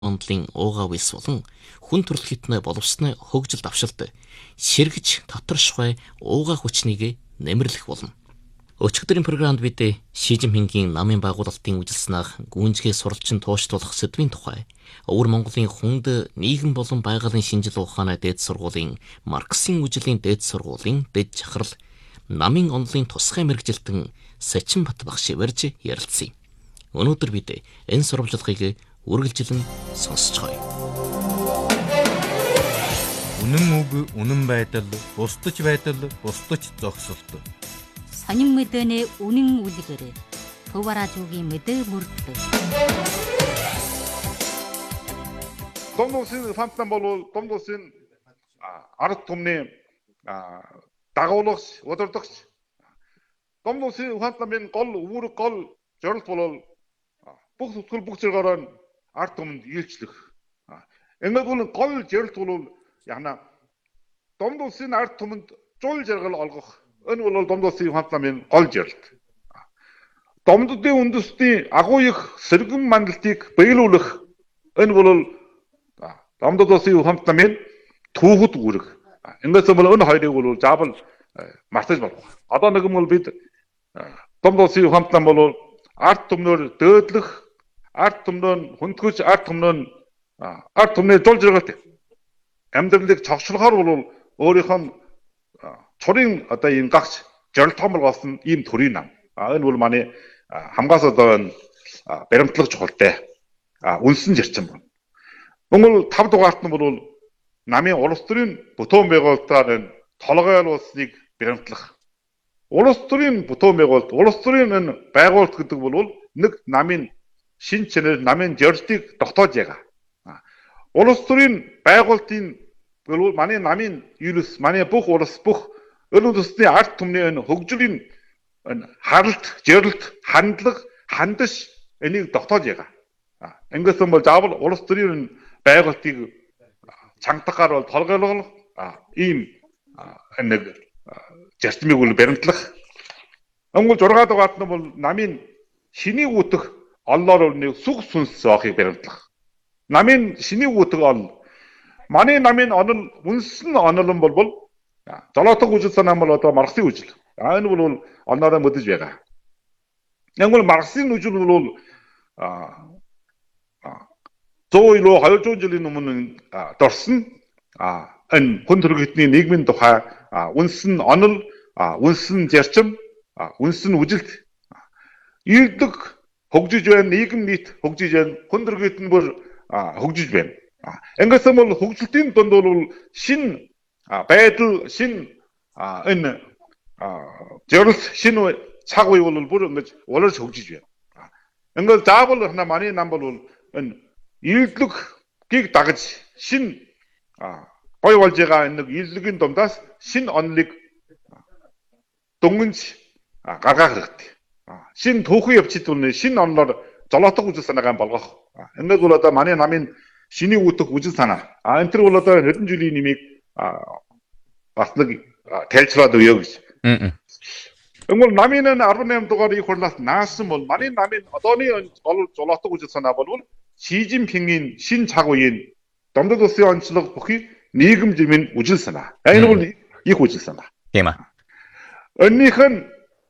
ондлын уугаа вис болон хүн төрөлхтнээ боловсны хөгжил давшилт сэргэж тоторшгүй уугаа хүчнийг нэмэрлэх болно. Өчигдрийн програмд бид Ши Жинпингийн намын байгуулалтын үжил санаах гүнзгий сурвалжин тууштуулах сэдвийн тухай Өвөр Монголын хүнд нийгэм болон байгалийн шинжил ухааны дээд сургуулийн Марксийн үжилийн дээд сургуулийн дэд жахрал намын онлын тусгай мэргэжилтэн Сачин Бат багш ярьж ярилцъя. Өнөөдөр бид энэ сурвалжлагыг үргэлжлэн сонсцгоё. Үнэн үг, үнэн байдал, бусдаж байдал, бусдаж зогсолт. Сонин мэдэнэ үнэн үлгэр. Төваражуугийн мэдээ мөрдлөө. Домносын фантан бол домносын ард түмний дагуулгч, удирдагч. Домносын фантамын гол үүрэг гол зорилт бол бүх зүтгэл бүх зэрэгээрээ ард түмэнд үйлчлэх. Ингээд бол гол зорилт бол яна домносын ард түмэнд жул жаргал олгох. Энэ бол домносын фантамын гол зорилт. Домдодын үндэсний агуу их сэргэн мандалтыг биелүүлэх. Энэ бол домдодсын фантамын түүхэд үүрэг. Ингээд бол энэ хоёрыг бол заавал мартаж болох. Одоо нэг юм бол бид домдодсын фантам бол ард түмнөр дөөдлөх, ард түмнөө хүндгэж, ард түмний жул жаргалтай амьдралыг цогцлохоор бол өөрийнх нь чурын одоо энэ гагч зорилт томлгоос нь ийм төрийн нам. Энэ бол манай хамгаас одоо баримтлах чухалтай. Үнсэн зарчим байна. Монгол 5 дугаарт нь бол намын улс төрийн бүтээн байгуулалтаар толгой улсыг баримтлах. Улс төрийн бүтээн байгуулалт, улс төрийн энэ байгуулалт гэдэг бол нэг намын шин чанар, намын зорилтыг тогтоож байгаа. Улс төрийн байгуулалтын бол манай намын юус, манай бүх улс бүх өлөн төсний ард түмний энэ хөгжлийн харалт, зорилт, хандлага, хандаж энийг тогтоож байгаа. Ингээс бол заавал улс төрийн байгуулалтыг чангатгаар бол толгойлох ийм нэг зарчмыг бол баримтлах. Монгол 6 дугаарт нь бол намын шиний гүтэх оллоор нэг сүх сүнс заахыг баримтлах. Намын шиний гүтэх ол манай намын онол үнсэн онолон бол золотог үжил санаа бол одоо Марксийн үжил. Энэ бол онороо мэдэж байгаа. Монгол Марксийн үжил бол 200 жилийн өмнө дорсон энэ хүн төрөлхтний нийгмийн тухай үнсэн онол, үнсэн зарчим, үнсэн үжилт ийдэг хөгжиж байна, нийгэм нийт хөгжиж байна, хүн төрөлхтн бүр хөгжиж байна. Ингээс бол хөгжилтийн дунд бол шин байдал, шин энэ зорилт, шин цаг үе бол бүр ингэж улирч хөгжиж байна. Ингээд заавал манай нам бол энэ ийдлэгийг дагаж шин гой болж байгаа нэг ийдлэгийн дундаас шин онолыг дөнгөнж гаргах хэрэгтэй. Шин түүхэн явцад бол шин онолоор золотог үжил санаагаа болгох. Ингээд бол одоо манай намын шиний үүтэх үжил санаа. Энэ төр бол одоо хэдэн жилийн нэмийг бас нэг тайлцраад өгөө гэж. Монгол намын 18 дугаар их хурлаас наасан бол манай намын одооны гол золотог үжил санаа бол Ши Жинпингийн шин цаг үеийн домдод улсын онцлог бүхий нийгэм жимийн үжил санаа. Энэ бол их үжил санаа. Тийм аа. Önнийх нь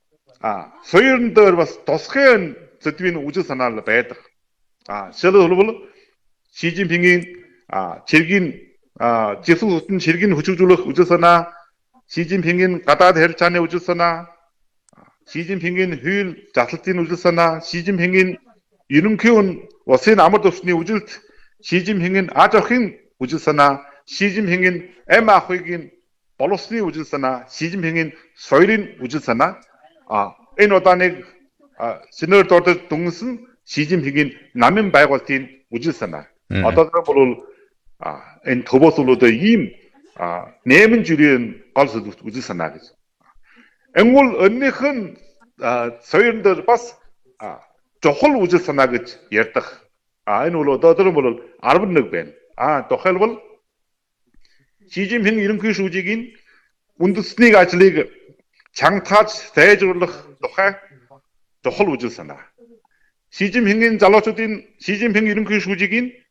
соёрн дээр бас тусгай сэдвийн үжил санаа байдаг. Жишээлбэл Ши Жинпингийн цэргийн зэвсэг хөтөн цэргийн хүчрхжүүлэх үжил санаа, Ши Жинпингийн гадаад харилцааны үжил санаа, Ши Жинпингийн хууль заслалтын үжил санаа, Ши Жинпингийн ерөнхий улсын амар төвчний үжилт, Ши Жинпингийн аж ахуйн үжил санаа, Ши Жинпингийн эм ахуйгийн боловсны үжил санаа, Ши Жинпингийн соёлын үжил санаа. Энэ удааныг синээр дордож дүнсэн Ши Жинпингийн намын байгуулалтын үжил санаа. Одоо бол энэ төвөөс бол одоо ийм нэмэн жирийн гол үжил санаа гэж. Энгүүл önнийх нь соёрн дээр бас чухал үжил санаа гэж ярьдаг. Энэ бол одоо бол 11 байна. Тухайлбал Ши Жинпин ерөнхий шүүжийн үндэсний ажлыг чангатгааж сайжруулах тухай чухал үжил санаа. Ши Жинпингийн залуучуудын Ши Жинпин ерөнхий шүүжийн